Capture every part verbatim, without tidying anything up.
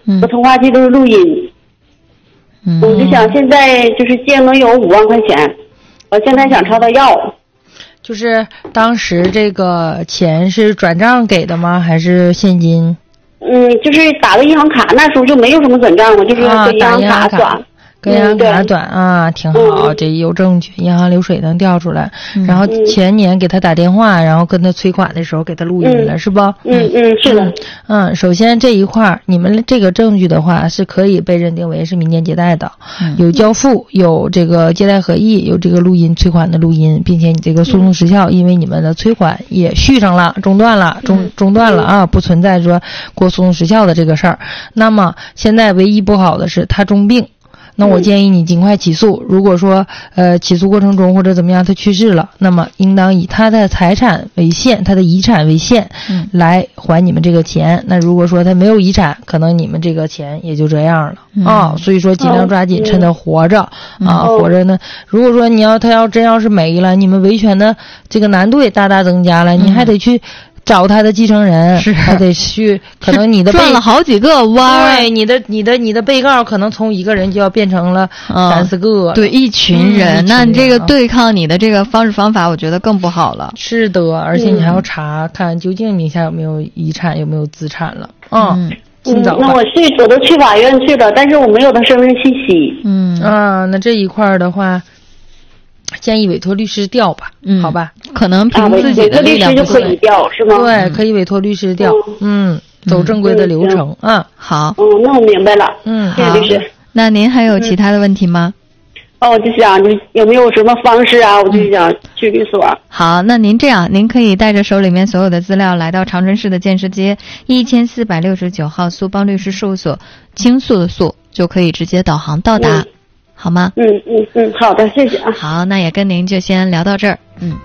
嗯， 我通话记录是录音。 嗯， 我就想现在就是借能有五万块钱，我现在想朝他要。 就是当时这个钱是转账给的吗？还是现金？ 嗯，就是打个银行卡，那时候就没有什么转账了，就是跟银行卡转。 啊跟银行卡转啊，挺好，嗯、这有证据，银行流水能调出来。嗯、然后前年给他打电话，然后跟他催款的时候给他录音了， 嗯、 是不？ 嗯嗯，是的。 嗯，首先这一块你们这个证据的话是可以被认定为是民间借贷的，嗯、有交付，有这个借贷合意，有这个录音催款的录音，并且你这个诉讼时效，嗯、因为你们的催款也续上了，中断了，中中断了啊，不存在说过诉讼时效的这个事儿。那么现在唯一不好的是他重病。那我建议你尽快起诉。如果说呃起诉过程中或者怎么样他去世了，那么应当以他的财产为限，他的遗产为限，嗯，来还你们这个钱。那如果说他没有遗产，可能你们这个钱也就这样了啊、嗯哦。所以说尽量抓紧，趁他活着、嗯、啊，活着呢。如果说你要他要真要是没了，你们维权的这个难度也大大增加了，嗯、你还得去。找他的继承人， 是还得去，可能你的转了好几个弯， 对，你的你的你的被告可能从一个人就要变成了三四个， 嗯、对，一群人，嗯、那你这个对抗你的这个方式方法，我觉得更不好了。 是的，而且你还要查、嗯、看究竟名下有没有遗产，有没有资产了。嗯，尽早、 嗯。那我去，我都去法院去了，但是我没有他身份信息。 嗯啊，那这一块的话。建议委托律师调吧，嗯，好吧， 可能凭自己的力量就可以调，是吗？ 对，可以委托律师调，嗯，嗯走正规的流程，嗯， 嗯好， 嗯，那我明白了， 嗯， 谢谢律师。 那您还有其他的问题吗？ 哦，我就想，就有没有什么方式啊？我就想去律所。 嗯、好，那您这样，您可以带着手里面所有的资料来到长春市的建设街一千四百六十九号苏邦律师事务所，倾诉的诉就可以直接导航到达。嗯好吗？ 嗯嗯嗯，好的，谢谢啊。 好，那也跟您就先聊到这儿。嗯。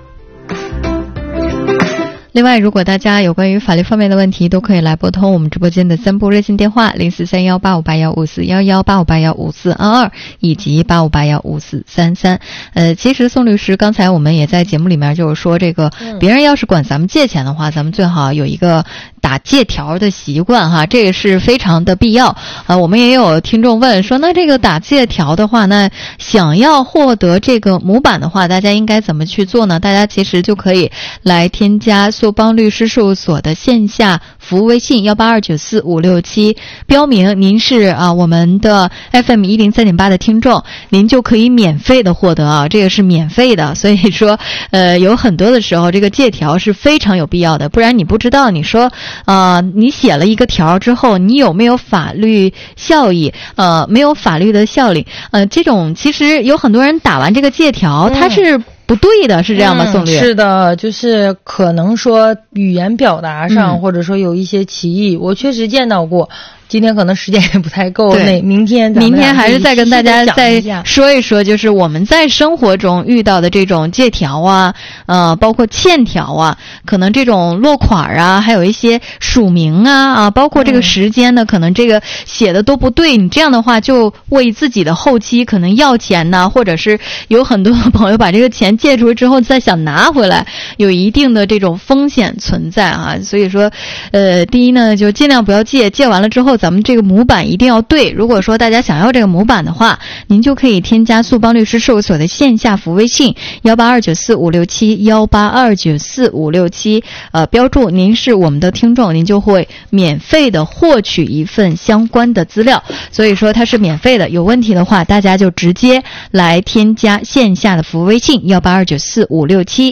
另外，如果大家有关于法律方面的问题，都可以来拨通我们直播间的三部热线电话零四三幺八五八幺五四幺幺八五八幺五四二二以及八五八幺五四三三。呃，其实宋律师刚才我们也在节目里面就是说，这个别人要是管咱们借钱的话，咱们最好有一个打借条的习惯哈，这个是非常的必要。呃，我们也有听众问说，那这个打借条的话，那想要获得这个模板的话，大家应该怎么去做呢？大家其实就可以来添加苏邦律师事务所的线下服务微信幺八二九四五六七，标明您是啊我们的 F M 一零三点八的听众，您就可以免费的获得啊，这个是免费的。所以说，呃，有很多的时候这个借条是非常有必要的，不然你不知道，你说呃你写了一个条之后，你有没有法律效益？呃，没有法律的效力。呃，这种其实有很多人打完这个借条，他是不对的，是这样吗？宋律？ 是的，就是可能说语言表达上、嗯、或者说有一些歧义，我确实见到过。今天可能时间也不太够，那明天咱们明天还是再跟大家再说一说，就是我们在生活中遇到的这种借条啊，呃，包括欠条啊，可能这种落款啊，还有一些署名啊啊，包括这个时间呢，嗯、可能这个写的都不对，你这样的话就为自己的后期可能要钱呐，或者是有很多朋友把这个钱借出去之后再想拿回来，有一定的这种风险存在啊。所以说，呃，第一呢，就尽量不要借，借完了之后。咱们这个模板一定要对，如果说大家想要这个模板的话，您就可以添加苏邦律师事务所的线下服务微信幺八二九四五六七幺八二九四五六七，呃，标注您是我们的听众，您就会免费的获取一份相关的资料。所以说它是免费的，有问题的话，大家就直接来添加线下的服务微信幺八二九四五六七。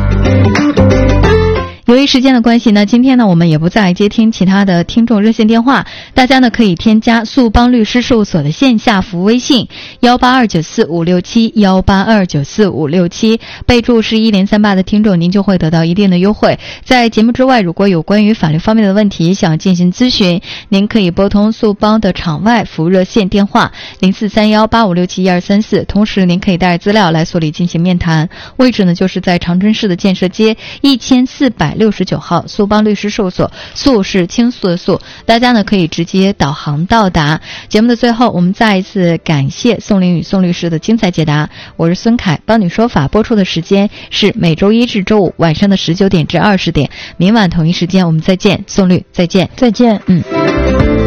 由于时间的关系呢，今天呢我们也不再接听其他的听众热线电话，大家呢可以添加苏邦律师事务所的线下服务微信幺八二九四五六七幺八二九四五六七，备注是一零三八的听众，您就会得到一定的优惠。在节目之外，如果有关于法律方面的问题想进行咨询，您可以拨通苏邦的场外服务热线电话零四三幺八五六七一二三四，同时您可以带着资料来所里进行面谈，位置呢就是在长春市的建设街一千四百六十九号苏邦律师事务所，诉是倾诉的诉，大家呢可以直接导航到达。节目的最后，我们再一次感谢宋林宇宋律师的精彩解答。我是孙凯，帮你说法播出的时间是每周一至周五晚上的十九点至二十点，明晚同一时间我们再见。宋律再见。 再见。 嗯。